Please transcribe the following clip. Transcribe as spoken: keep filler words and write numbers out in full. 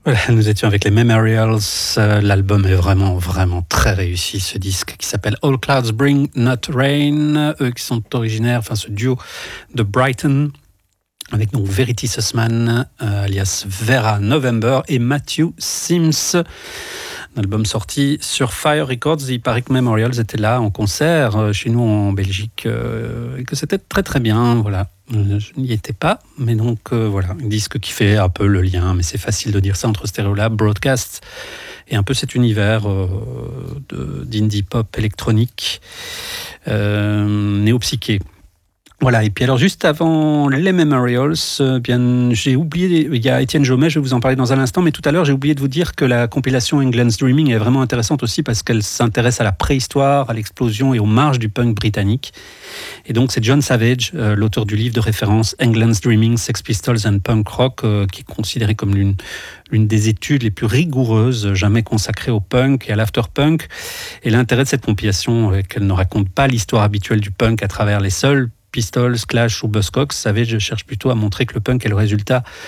Voilà, nous étions avec les Memorials. Euh, l'album est vraiment, vraiment très réussi, ce disque qui s'appelle All Clouds Bring Not Rain. Eux qui sont originaires, enfin ce duo de Brighton, avec donc Verity Sussman, euh, alias Vera November, et Matthew Sims. Un album sorti sur Fire Records. Il paraît que Memorials était là en concert euh, chez nous en Belgique euh, et que c'était très très bien. Voilà. Je n'y étais pas, mais donc euh, voilà, un disque qui fait un peu le lien, mais c'est facile de dire ça entre Stereolab, Broadcast et un peu cet univers euh, de, d'indie pop électronique euh, néo-psyché. Voilà, et puis alors juste avant les Memorials, euh, bien, j'ai oublié, il y a Étienne Jomet, je vais vous en parler dans un instant, mais tout à l'heure j'ai oublié de vous dire que la compilation England's Dreaming est vraiment intéressante aussi parce qu'elle s'intéresse à la préhistoire, à l'explosion et aux marges du punk britannique. Et donc c'est John Savage, euh, l'auteur du livre de référence England's Dreaming, Sex Pistols and Punk Rock, euh, qui est considéré comme l'une, l'une des études les plus rigoureuses jamais consacrées au punk et à l'afterpunk. Et l'intérêt de cette compilation est qu'elle ne raconte pas l'histoire habituelle du punk à travers les seuls Pistols, Clash ou Buzzcocks. Savage cherche plutôt à montrer que le punk est le résultat